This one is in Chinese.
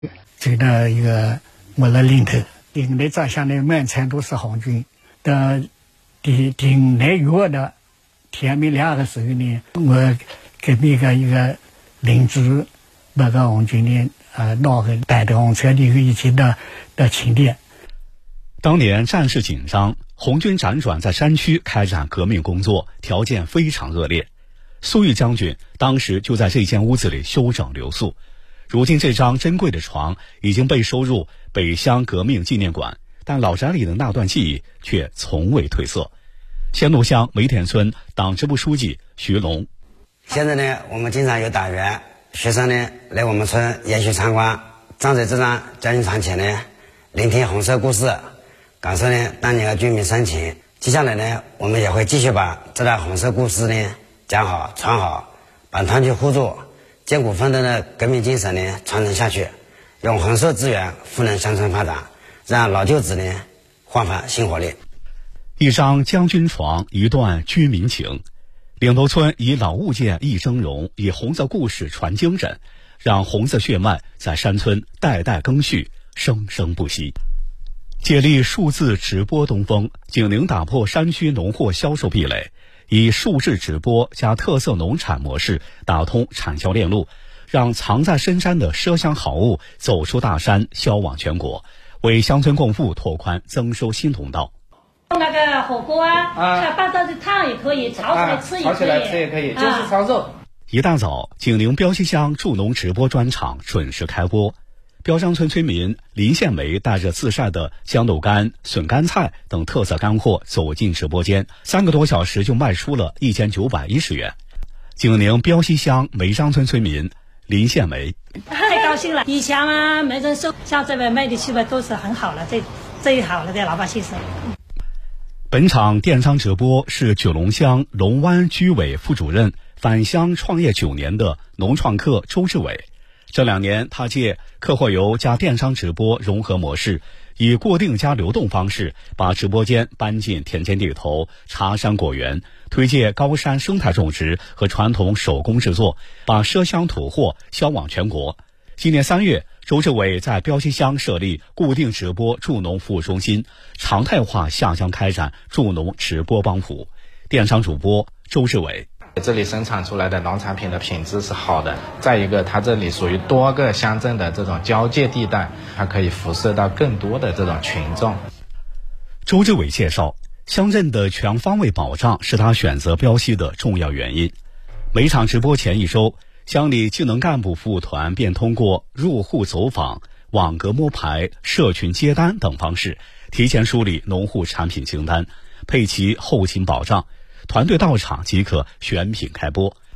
走到一个木了林头，林里长相的满城都是红军。到顶来月的天没亮的时候呢，我隔壁一个邻居把个红军的闹个带着红车的一起到清点。 当年战事紧张，红军辗转在山区开展革命工作，条件非常恶劣。苏玉将军当时就在这间屋子里休整留宿。如今这张珍贵的床已经被收入北乡革命纪念馆，但老宅里的那段记忆却从未褪色。仙路乡梅田村党支部书记徐龙： 现在呢，我们经常有党员、学生呢来我们村延续参观，站在这张将军床前呢，聆听红色故事，感受呢当年的军民深情。接下来呢，我们也会继续把这段红色故事呢讲好、传好，把团结互助、艰苦奋斗的革命精神呢传承下去，用红色资源赋能乡村发展，让老旧址呢焕发新活力。 一张将军床，一段居民情。岭头村以老物件一峥嵘，以红色故事传精神，让红色血脉在山村代代更续，生生不息。借力数字直播东风，景宁打破山区农货销售壁垒，以数字直播加特色农产模式打通产销链路，让藏在深山的麝香好物走出大山，销往全国，为乡村共富拓宽增收新通道。 那个火锅它拌到的汤也可以，炒起来吃也可以， 炒起来吃也可以，就是烧肉。 一大早，景宁标西乡助农直播专场准时开播。标乡村村民林献梅带着自晒的豇豆干、笋干菜等特色干货走进直播间，3个多小时就卖出了1910元。景宁标西乡梅张村村民林献梅： 太高兴了！以前没人收，像这边卖的去都是很好了，最好了，对老百姓是。 本场电商直播是九龙乡龙湾居委副主任、返乡创业9年的农创客周志伟。这2年，他借客货游加电商直播融合模式，以过定加流动方式，把直播间搬进田间地头、茶山果园，推介高山生态种植和传统手工制作，把麝香土货销往全国。今年3月，周志伟在标西乡设立固定直播助农服务中心，常态化下乡开展助农直播帮扶。电商主播周志伟： 这里生产出来的农产品的品质是好的，再一个它这里属于多个乡镇的这种交界地带，它可以辐射到更多的这种群众。 周志伟介绍，乡镇的全方位保障是他选择标西的重要原因。每场直播前1周，乡里技能干部服务团便通过入户走访、网格摸排、社群接单等方式，提前梳理农户产品清单，配齐后勤保障，团队到场即可选品开播。